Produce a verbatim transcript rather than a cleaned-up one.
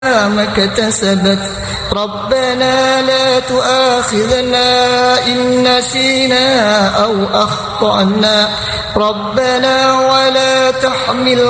ما اكتسبت ربنا لا تؤاخذنا إن نسينا أو أخطأنا ربنا ولا تحمل